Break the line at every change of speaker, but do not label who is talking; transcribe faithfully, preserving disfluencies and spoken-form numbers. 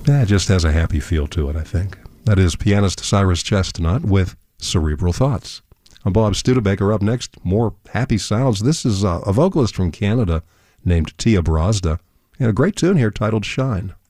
Yeah, it just has a happy feel to it, I think. That is pianist Cyrus Chestnut with Cerebral Thoughts. I'm Bob Studebaker. Up next, more happy sounds. This is uh, a vocalist from Canada named Tia Brazda, and a great tune here titled Shine.